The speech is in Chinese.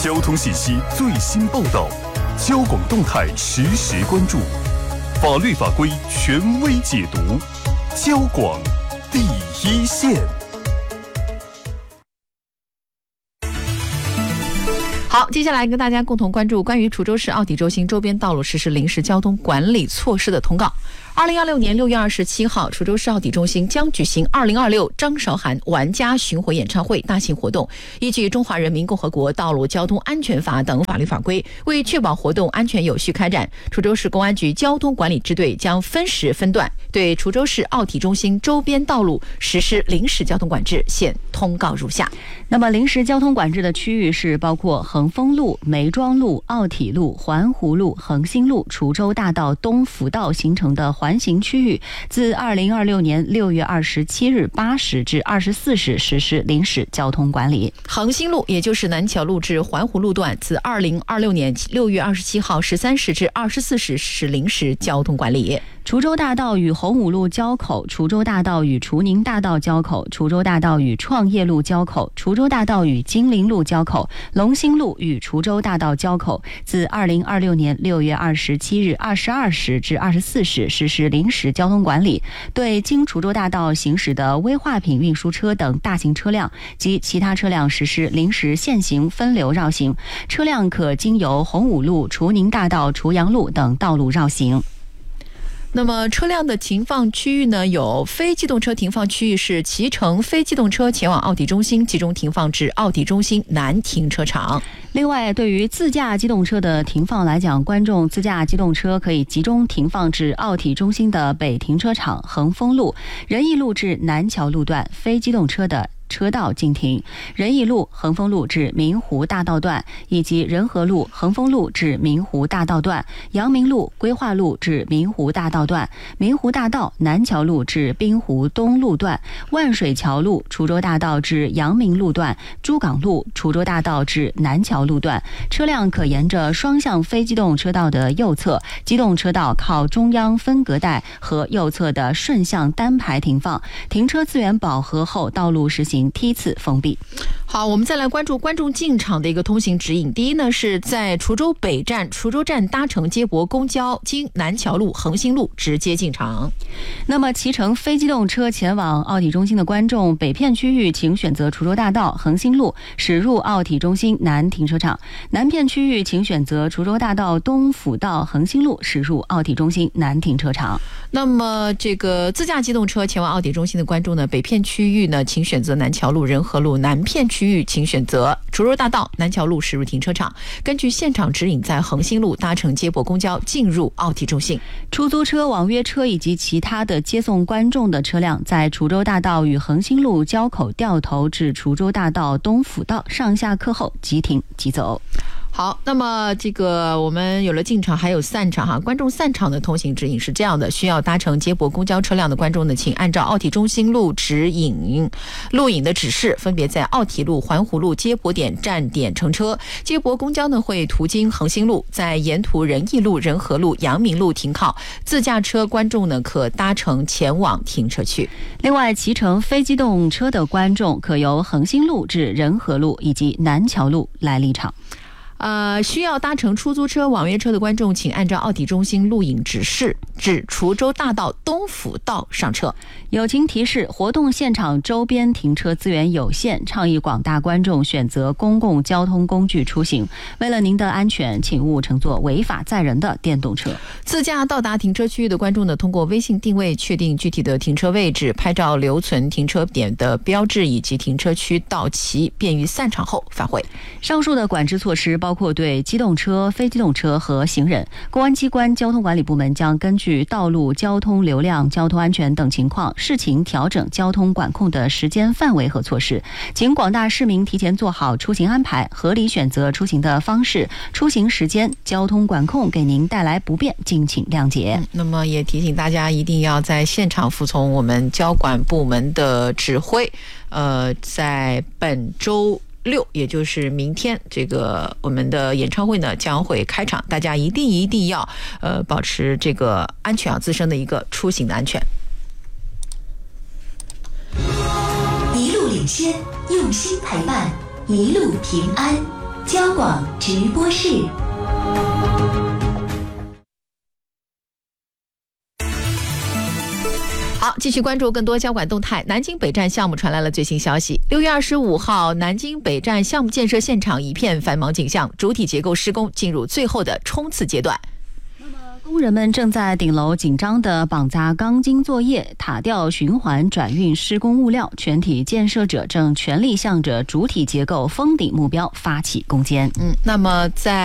交通信息最新报道，交广动态实时关注，法律法规权威解读，交广第一线。 好，接下来跟大家共同关注关于滁州市奥体中心周边道路实施临时交通管理措施的通告。2026年6月27号，滁州市奥体中心将举行2026张韶涵玩家巡回演唱会大型活动。依据《中华人民共和国道路交通安全法》等法律法规，为确保活动安全有序开展，滁州市公安局交通管理支队将分时分段对滁州市奥体中心周边道路实施临时交通管制。现通告如下。 那么临时交通管制的区域是包括恒丰路、梅庄路、奥体路、环湖路、恒兴路、滁州大道东辅道形成的环形区域，自2026年6月27日8时至24时实施临时交通管理。 恒兴路，也就是南桥路至环湖路段，自2026年6月27号13时至24时实施临时交通管理。 滁州大道与洪武路交口、滁州大道与滁宁大道交口、滁州大道与创业路交口、滁州大道与金陵路交口、龙兴路与滁州大道交口，自2026年6月27日22时至24时实施临时交通管理，对经滁州大道行驶的危化品运输车等大型车辆及其他车辆实施临时限行分流绕行，车辆可经由洪武路、滁宁大道、滁阳路等道路绕行。 那么车辆的停放区域呢，有非机动车停放区域是骑乘非机动车前往奥体中心集中停放至奥体中心南停车场。 另外，对于自驾机动车的停放来讲，观众自驾机动车可以集中停放至奥体中心的北停车场、恒丰路、仁义路至南桥路段，非机动车的车道禁停；仁义路、恒丰路至明湖大道段，以及仁和路、恒丰路至明湖大道段、阳明路、规划路至明湖大道段、明湖大道、南桥路至滨湖东路段、万水桥路、滁州大道至阳明路段、珠港路、滁州大道至南桥路段。车辆可沿着双向非机动车道的右侧、机动车道靠中央分隔带和右侧的顺向单排停放。停车资源饱和后，道路实行梯次封闭。 好，我们再来关注观众进场的一个通行指引。第一呢，是在滁州北站、滁州站搭乘接驳公交，经南桥路、恒兴路直接进场。 那么骑乘非机动车前往奥体中心的观众，北片区域请选择滁州大道、恒兴路驶入奥体中心南停车场；南片区域请选择滁州大道东辅道、恒兴路驶入奥体中心南停车场。 那么这个自驾机动车前往奥体中心的观众呢，北片区域呢，请选择南桥路、仁和路；南片区域请选择滁州大道、南桥路驶入停车场。根据现场指引，在恒兴路搭乘接驳公交进入奥体中心。 出租车、网约车以及其他的接送观众的车辆，在滁州大道与恒兴路交口掉头至滁州大道东辅道上下客后即停即走。 好，那么这个我们有了进场还有散场哈。观众散场的通行指引是这样的：需要搭乘接驳公交车辆的观众呢，请按照奥体中心路指引路引的指示，分别在奥体路、环湖路接驳点站点乘车。接驳公交呢会途经恒兴路，在沿途仁义路、仁和路、阳明路停靠。自驾车观众呢可搭乘前往停车区。 另外，骑乘非机动车的观众可由恒兴路至仁和路以及南桥路来离场。 需要搭乘出租车、网约车的观众，请按照奥体中心路引指示至滁州大道东辅道上车。 友情提示：活动现场周边停车资源有限，倡议广大观众选择公共交通工具出行。为了您的安全，请勿乘坐违法载人的电动车。 自驾到达停车区域的观众呢，通过微信定位确定具体的停车位置，拍照留存停车点的标志以及停车区到齐，便于散场后返回。 上述的管制措施包括对机动车、非机动车和行人。公安机关交通管理部门将根据道路交通流量、交通安全等情况，视情调整交通管控的时间范围和措施。请广大市民提前做好出行安排，合理选择出行的方式、出行时间。交通管控给您带来不便，敬请谅解。 那么也提醒大家，一定要在现场服从我们交管部门的指挥。在本周6，也就是明天，这个我们的演唱会呢将会开场，大家一定要保持这个安全啊，自身的一个出行的安全。 一路领先，用心陪伴，一路平安。 交广直播室。 好，继续关注更多交管动态。南京北站项目传来了最新消息，6月25号，南京北站项目建设现场一片繁忙景象，主体结构施工进入最后的冲刺阶段。 工人们正在顶楼紧张地绑扎钢筋作业，塔吊循环转运施工物料，全体建设者正全力向着主体结构封顶目标发起攻坚。 那么在